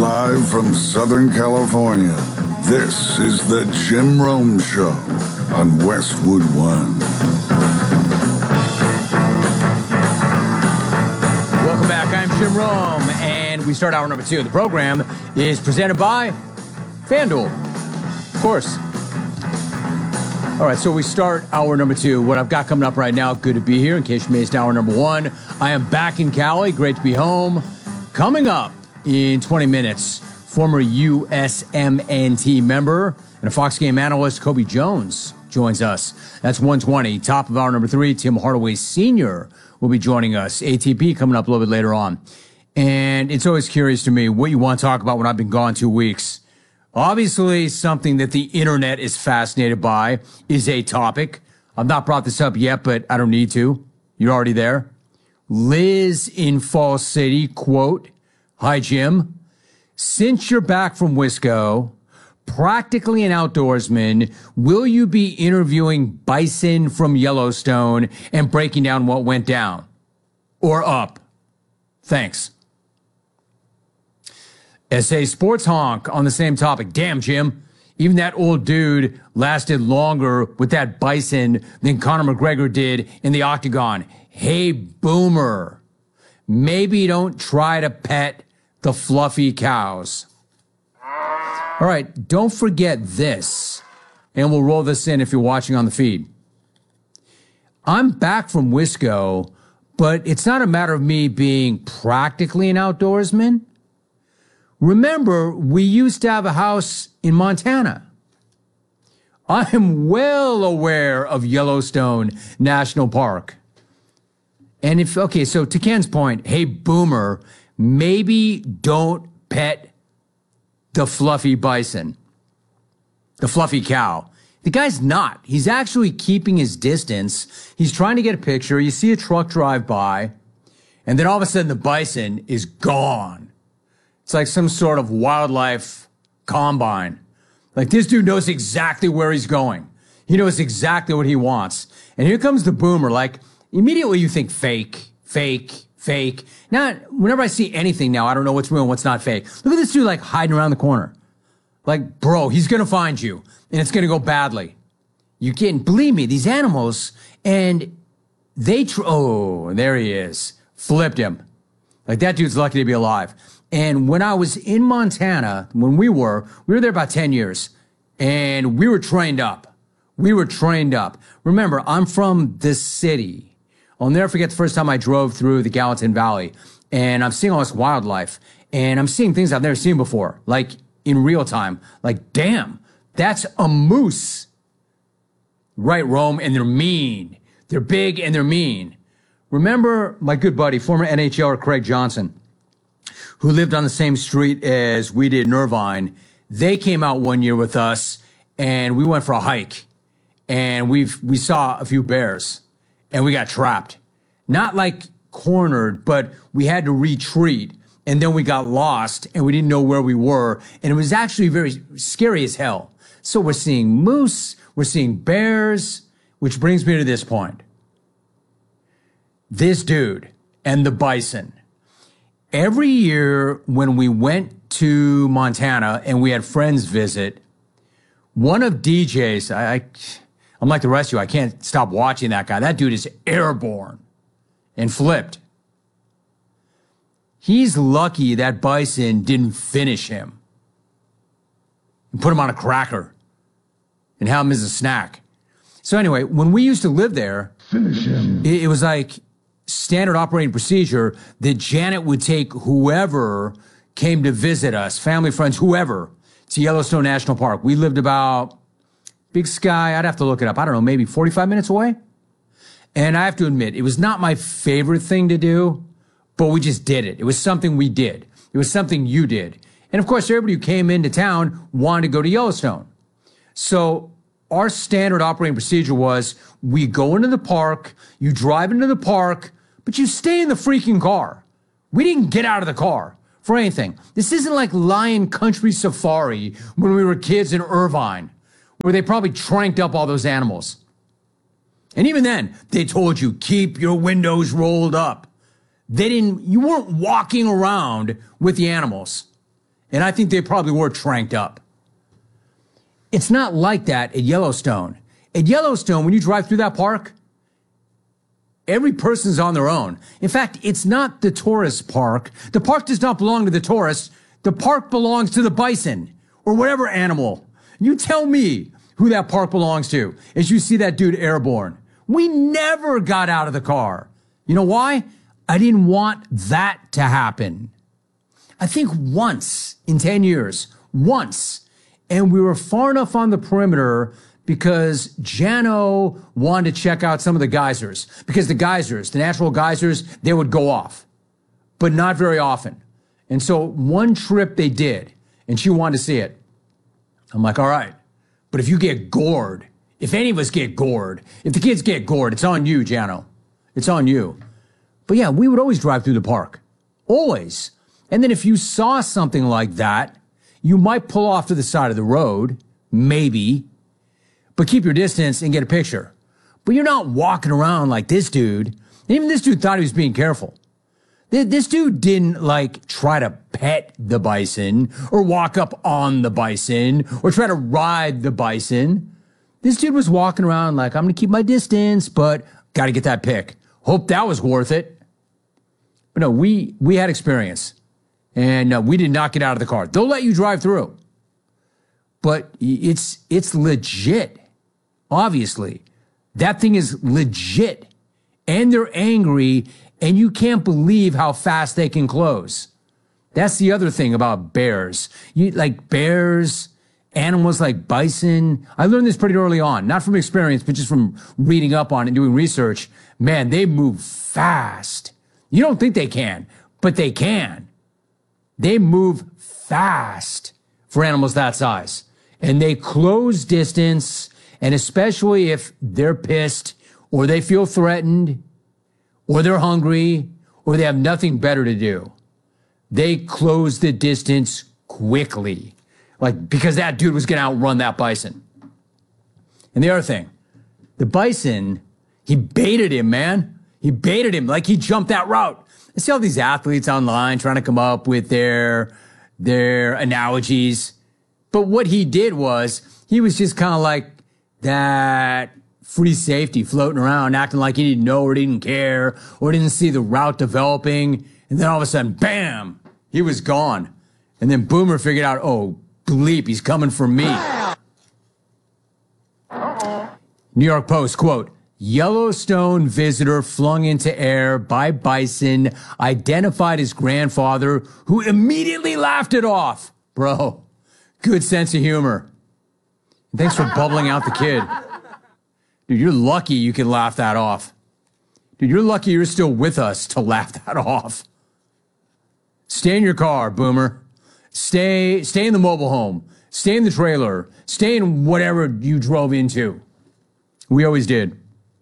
Live from Southern California, this is the Jim Rome Show on Westwood One. Welcome back. I'm Jim Rome, and we start hour number 2. The program is presented by FanDuel, of course. All right, so we start hour number 2. What I've got coming up right now, good to be here. In case you missed hour number 1, I am back in Cali. Great to be home. Coming up in 20 minutes, former USMNT member and a Fox game analyst, Kobe Jones, joins us. That's 1:20. Top of hour number 3, Tim Hardaway Sr. will be joining us. ATP coming up a little bit later on. And it's always curious to me what you want to talk about when I've been gone 2 weeks. Obviously, something that the internet is fascinated by is a topic. I've not brought this up yet, but I don't need to. You're already there. Liz in Falls City, quote, "Hi, Jim. Since you're back from Wisco, practically an outdoorsman, will you be interviewing bison from Yellowstone and breaking down what went down? Or up? Thanks." SA Sports Honk on the same topic. Damn, Jim. Even that old dude lasted longer with that bison than Conor McGregor did in the octagon. Hey, Boomer. Maybe don't try to pet the fluffy cows. All right, don't forget this, and we'll roll this in if you're watching on the feed. I'm back from Wisco, but it's not a matter of me being practically an outdoorsman. Remember, we used to have a house in Montana. I am well aware of Yellowstone National Park. And so to Ken's point, hey, Boomer, maybe don't pet the fluffy bison, the fluffy cow. The guy's not. He's actually keeping his distance. He's trying to get a picture. You see a truck drive by, and then all of a sudden the bison is gone. It's like some sort of wildlife combine. Like, this dude knows exactly where he's going. He knows exactly what he wants. And here comes the Boomer. Like, immediately you think fake. Now, whenever I see anything now, I don't know what's real and what's not fake. Look at this dude, like, hiding around the corner. Like, bro, he's going to find you, and it's going to go badly. You can't believe me. These animals, and oh, there he is. Flipped him. Like, that dude's lucky to be alive. And when I was in Montana, when we were there about 10 years, and we were trained up. Remember, I'm from this city. I'll never forget the first time I drove through the Gallatin Valley, and I'm seeing all this wildlife, and I'm seeing things I've never seen before, like in real time. Like, damn, that's a moose. Right, Rome, and they're mean. They're big and they're mean. Remember my good buddy, former NHLer Craig Johnson, who lived on the same street as we did in Irvine. They came out one year with us, and we went for a hike, and we saw a few bears, and we got trapped. Not like cornered, but we had to retreat, and then we got lost, and we didn't know where we were, and it was actually very scary as hell. So we're seeing moose, we're seeing bears, which brings me to this point. This dude and the bison. Every year when we went to Montana and we had friends visit, one of DJ's, I'm like the rest of you, I can't stop watching that guy. That dude is airborne and flipped. He's lucky that bison didn't finish him and put him on a cracker and have him as a snack. So anyway, when we used to live there, finish him. It was like standard operating procedure that Janet would take whoever came to visit us, family, friends, whoever, to Yellowstone National Park. We lived about Big Sky, I'd have to look it up, I don't know, maybe 45 minutes away. And I have to admit, it was not my favorite thing to do, but we just did it. It was something we did. It was something you did. And of course, everybody who came into town wanted to go to Yellowstone. So our standard operating procedure was we go into the park, you drive into the park, but you stay in the freaking car. We didn't get out of the car for anything. This isn't like Lion Country Safari when we were kids in Irvine, where they probably tranked up all those animals. And even then, they told you, keep your windows rolled up. You weren't walking around with the animals. And I think they probably were tranked up. It's not like that at Yellowstone. At Yellowstone, when you drive through that park, every person's on their own. In fact, it's not the tourist park. The park does not belong to the tourists. The park belongs to the bison or whatever animal. You tell me who that park belongs to as you see that dude airborne. We never got out of the car. You know why? I didn't want that to happen. I think once in 10 years, once, and we were far enough on the perimeter because Jano wanted to check out some of the geysers. Because the geysers, the natural geysers, they would go off, but not very often. And so one trip they did, and she wanted to see it. I'm like, all right, but if you get gored, if any of us get gored, if the kids get gored, it's on you, Jano. It's on you. But yeah, we would always drive through the park. Always. And then if you saw something like that, you might pull off to the side of the road, maybe, but keep your distance and get a picture. But you're not walking around like this dude. And even this dude thought he was being careful. This dude didn't like try to pet the bison or walk up on the bison or try to ride the bison. This dude was walking around like, I'm going to keep my distance, but got to get that pic. Hope that was worth it. But no, we had experience and we did not get out of the car. They'll let you drive through, but it's legit. Obviously, that thing is legit and they're angry. And you can't believe how fast they can close. That's the other thing about bears. Like bears, animals like bison. I learned this pretty early on, not from experience, but just from reading up on it and doing research. Man, they move fast. You don't think they can, but they can. They move fast for animals that size. And they close distance, and especially if they're pissed or they feel threatened, or they're hungry, or they have nothing better to do. They close the distance quickly, like because that dude was going to outrun that bison. And the other thing, the bison, he baited him, man. He baited him like he jumped that route. I see all these athletes online trying to come up with their analogies. But what he did was he was just kind of like that free safety floating around, acting like he didn't know or didn't care or didn't see the route developing. And then all of a sudden, bam, he was gone. And then Boomer figured out, oh, bleep, he's coming for me. New York Post, quote, Yellowstone visitor flung into air by bison, identified his grandfather, who immediately laughed it off. Bro, good sense of humor. Thanks for bubbling out the kid. Dude, you're lucky you can laugh that off. Dude, you're lucky you're still with us to laugh that off. Stay in your car, Boomer. Stay in the mobile home. Stay in the trailer. Stay in whatever you drove into. We always did.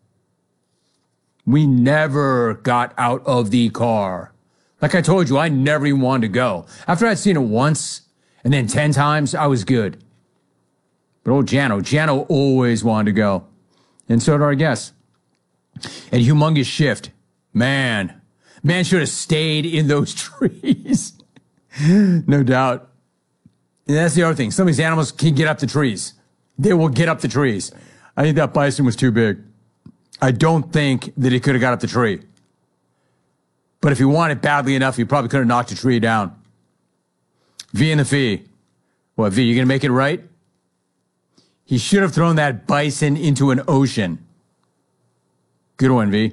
We never got out of the car. Like I told you, I never even wanted to go. After I'd seen it once and then 10 times, I was good. But old Jano always wanted to go. And so did our guests. And humongous shift. Man should have stayed in those trees. No doubt. And that's the other thing. Some of these animals can get up the trees. They will get up the trees. I think that bison was too big. I don't think that he could have got up the tree. But if he wanted badly enough, he probably could have knocked the tree down. V and the Fee. What, V, you going to make it right? He should have thrown that bison into an ocean. Good one, V.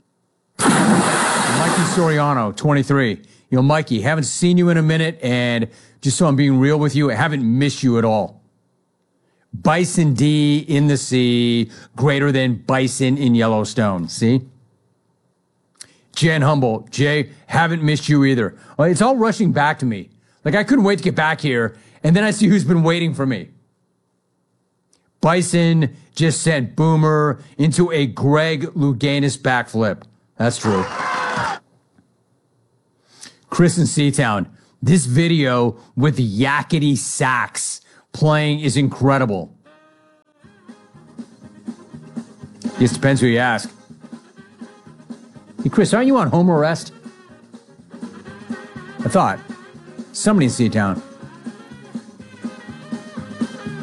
Mikey Soriano, 23. You know, Mikey, haven't seen you in a minute, and just so I'm being real with you, I haven't missed you at all. Bison D in the sea, greater than bison in Yellowstone. See? Jen Humboldt, Jay, haven't missed you either. It's all rushing back to me. Like, I couldn't wait to get back here, and then I see who's been waiting for me. Bison just sent Boomer into a Greg Louganis backflip. That's true. Chris in Seatown. This video with yakety sax playing is incredible. Just depends who you ask. Hey, Chris, aren't you on home arrest? I thought. Somebody in Seatown.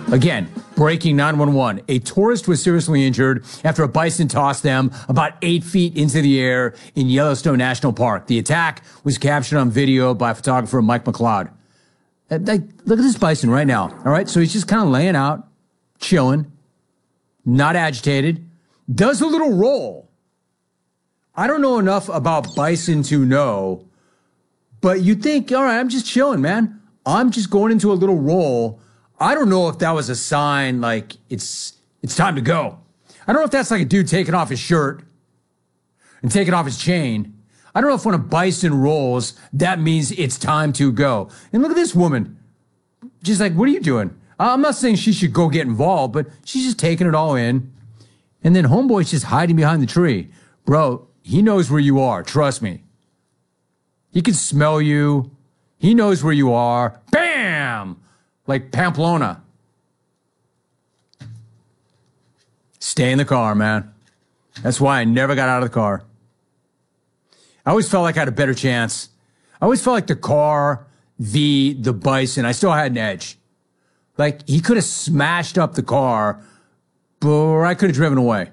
Again, breaking 911. A tourist was seriously injured after a bison tossed them about 8 feet into the air in Yellowstone National Park. The attack was captured on video by photographer Mike McLeod. Look at this bison right now. All right. So he's just kind of laying out, chilling, not agitated, does a little roll. I don't know enough about bison to know, but you think, all right, I'm just chilling, man. I'm just going into a little roll. I don't know if that was a sign like it's time to go. I don't know if that's like a dude taking off his shirt and taking off his chain. I don't know if when a bison rolls, that means it's time to go. And look at this woman. She's like, what are you doing? I'm not saying she should go get involved, but she's just taking it all in. And then homeboy's just hiding behind the tree. Bro, he knows where you are. Trust me. He can smell you. He knows where you are. Bam! Like Pamplona. Stay in the car, man. That's why I never got out of the car. I always felt like I had a better chance. I always felt like the car, the bison, I still had an edge. Like, he could have smashed up the car, or I could have driven away.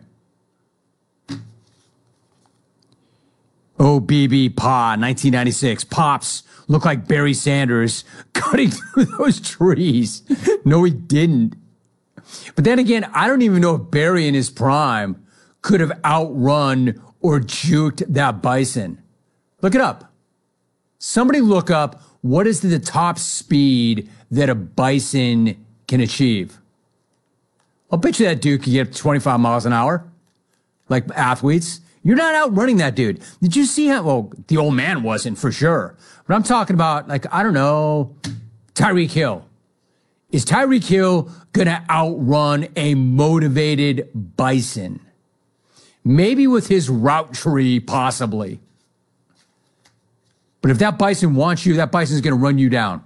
Oh, BB Pa, 1996. Pops looked like Barry Sanders cutting through those trees. No, he didn't. But then again, I don't even know if Barry in his prime could have outrun or juked that bison. Look it up. Somebody look up what is the top speed that a bison can achieve. I'll bet you that dude could get 25 miles an hour, like athletes. You're not outrunning that dude. Did you see how, well, the old man wasn't for sure. But I'm talking about, like, I don't know, Tyreek Hill. Is Tyreek Hill going to outrun a motivated bison? Maybe with his route tree, possibly. But if that bison wants you, that bison's going to run you down.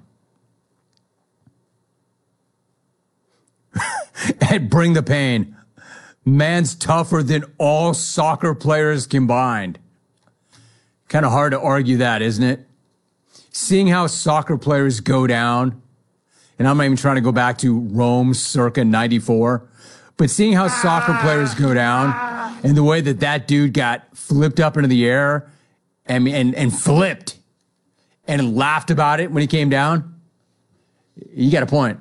And bring the pain. Man's tougher than all soccer players combined. Kind of hard to argue that, isn't it? Seeing how soccer players go down, and I'm not even trying to go back to Rome circa 94, but seeing how soccer players go down and the way that dude got flipped up into the air and flipped and laughed about it when he came down, you got a point.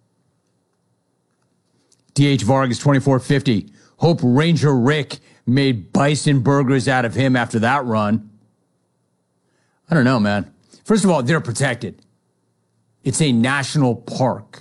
DH Vargas 2450. Hope Ranger Rick made bison burgers out of him after that run. I don't know, man. First of all, they're protected. It's a national park.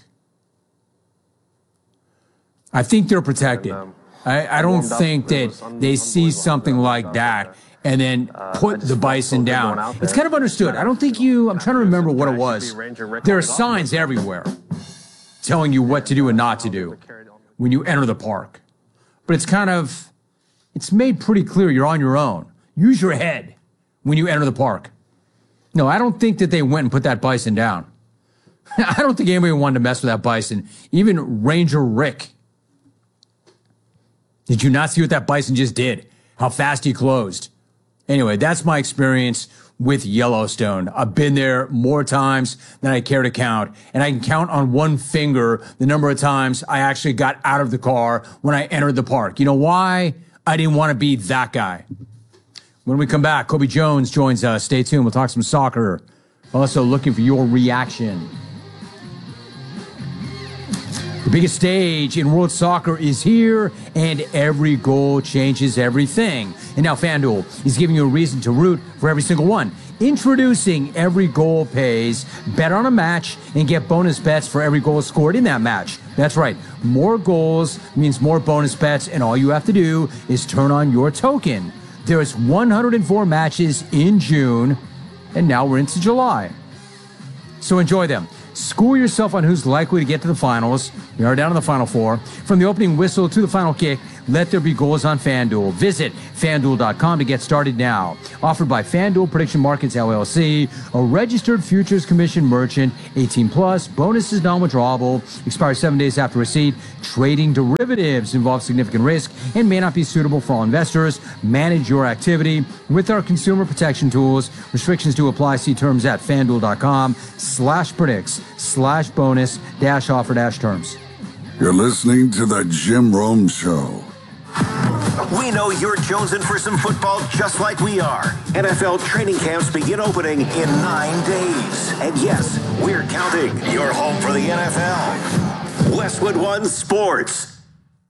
I think they're protected. I don't think that they see something like that and then put the bison down. It's kind of understood. I don't think I'm trying to remember what it was. There are signs everywhere telling you what to do and not to do when you enter the park. But it's made pretty clear you're on your own. Use your head when you enter the park. No, I don't think that they went and put that bison down. I don't think anybody wanted to mess with that bison. Even Ranger Rick. Did you not see what that bison just did? How fast he closed? Anyway, that's my experience with Yellowstone. I've been there more times than I care to count. And I can count on one finger the number of times I actually got out of the car when I entered the park. You know why? I didn't want to be that guy. When we come back, Kobe Jones joins us. Stay tuned. We'll talk some soccer. Also looking for your reaction. The biggest stage in world soccer is here, and every goal changes everything. And now FanDuel is giving you a reason to root for every single one. Introducing Every Goal Pays. Bet on a match and get bonus bets for every goal scored in that match. That's right. More goals means more bonus bets, and all you have to do is turn on your token. There's 104 matches in June, and now we're into July. So enjoy them. School yourself on who's likely to get to the finals. We are down to the Final Four. From the opening whistle to the final kick, let there be goals on FanDuel. Visit FanDuel.com to get started now. Offered by FanDuel Prediction Markets, LLC, a registered futures commission merchant, 18 plus, bonuses non-withdrawable, expires 7 days after receipt. Trading derivatives involves significant risk and may not be suitable for all investors. Manage your activity with our consumer protection tools. Restrictions do apply. See terms at FanDuel.com/predicts/bonus-offer-terms. You're listening to The Jim Rome Show. We know you're jonesing for some football just like we are. NFL training camps begin opening in 9 days. And yes, we're counting. You're home for the NFL. Westwood One Sports.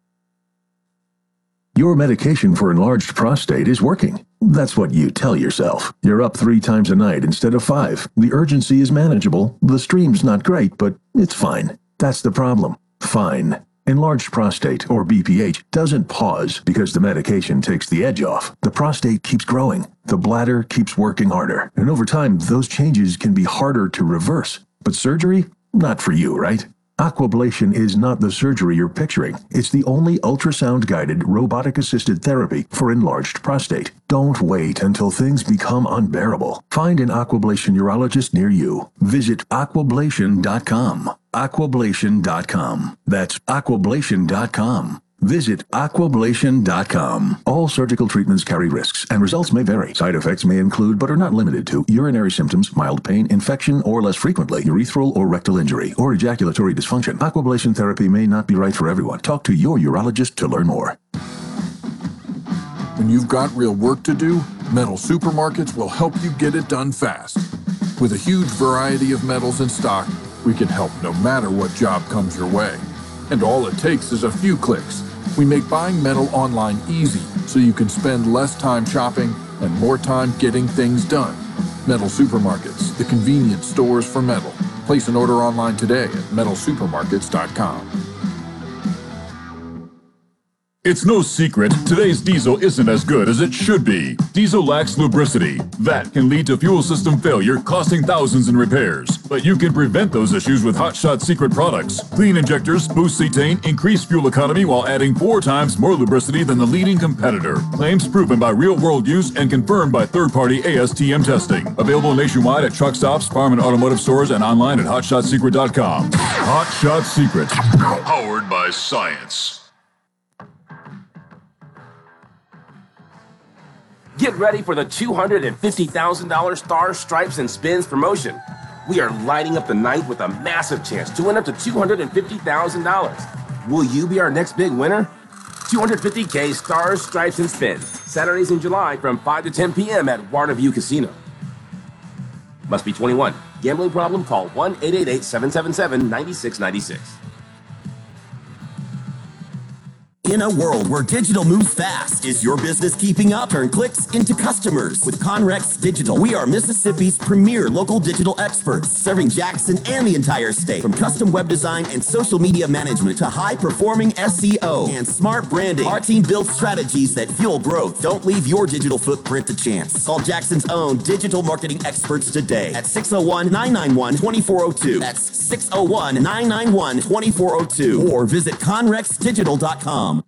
Your medication for enlarged prostate is working. That's what you tell yourself. You're up 3 times a night instead of 5. The urgency is manageable. The stream's not great, but it's fine. That's the problem. Fine. Enlarged prostate, or BPH, doesn't pause because the medication takes the edge off. The prostate keeps growing. The bladder keeps working harder. And over time, those changes can be harder to reverse. But surgery? Not for you, right? Aquablation is not the surgery you're picturing. It's the only ultrasound-guided, robotic-assisted therapy for enlarged prostate. Don't wait until things become unbearable. Find an Aquablation urologist near you. Visit aquablation.com. Aquablation.com. That's aquablation.com. Visit aquablation.com. All surgical treatments carry risks, and results may vary. Side effects may include, but are not limited to, urinary symptoms, mild pain, infection, or less frequently, urethral or rectal injury, or ejaculatory dysfunction. Aquablation therapy may not be right for everyone. Talk to your urologist to learn more. When you've got real work to do, Metal Supermarkets will help you get it done fast. With a huge variety of metals in stock, we can help no matter what job comes your way. And all it takes is a few clicks. We make buying metal online easy so you can spend less time shopping and more time getting things done. Metal Supermarkets, the convenient stores for metal. Place an order online today at metalsupermarkets.com. It's no secret, today's diesel isn't as good as it should be. Diesel lacks lubricity. That can lead to fuel system failure, costing thousands in repairs. But you can prevent those issues with Hot Shot Secret products. Clean injectors, boost cetane, increase fuel economy while adding 4 times more lubricity than the leading competitor. Claims proven by real-world use and confirmed by third-party ASTM testing. Available nationwide at truck stops, farm and automotive stores, and online at hotshotsecret.com. Hot Shot Secret, powered by science. Get ready for the $250,000 Stars, Stripes, and Spins promotion. We are lighting up the night with a massive chance to win up to $250,000. Will you be our next big winner? 250K Stars, Stripes, and Spins. Saturdays in July from 5 to 10 p.m. at Waterview Casino. Must be 21. Gambling problem? Call 1-888-777-9696. In a world where digital moves fast, is your business keeping up? Turn clicks into customers with Conrex Digital. We are Mississippi's premier local digital experts, serving Jackson and the entire state. From custom web design and social media management to high-performing SEO and smart branding, our team builds strategies that fuel growth. Don't leave your digital footprint to chance. Call Jackson's own digital marketing experts today at 601-991-2402. That's 601-991-2402. Or visit conrexdigital.com.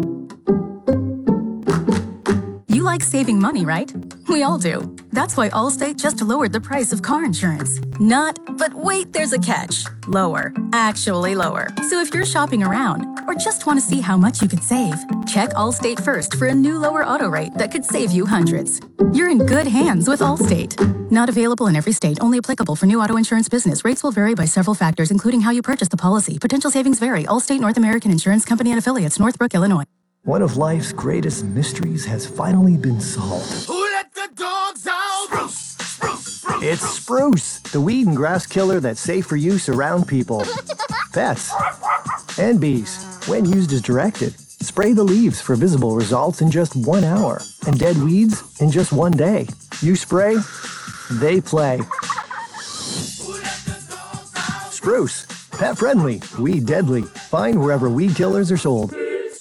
You like saving money, right? We all do. That's why Allstate just lowered the price of car insurance. But wait, there's a catch. Lower. Actually lower. So if you're shopping around or just want to see how much you could save, check Allstate first for a new lower auto rate that could save you hundreds. You're in good hands with Allstate. Not available in every state, only applicable for new auto insurance business. Rates will vary by several factors, including how you purchase the policy. Potential savings vary. Allstate North American Insurance Company and Affiliates, Northbrook, Illinois. One of life's greatest mysteries has finally been solved. Who let the dogs out? Spruce, spruce, spruce. It's Spruce, the weed and grass killer that's safe for use around people, pets, and bees. When used as directed, spray the leaves for visible results in just 1 hour, and dead weeds in just 1 day. You spray, they play. Spruce, pet friendly, weed deadly. Find wherever weed killers are sold.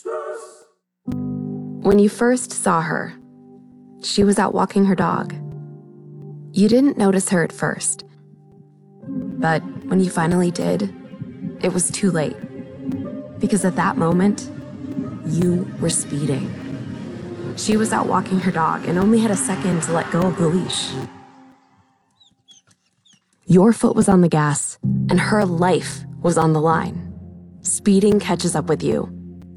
When you first saw her, she was out walking her dog. You didn't notice her at first. But when you finally did, it was too late. Because at that moment, you were speeding. She was out walking her dog and only had a second to let go of the leash. Your foot was on the gas, and her life was on the line. Speeding catches up with you.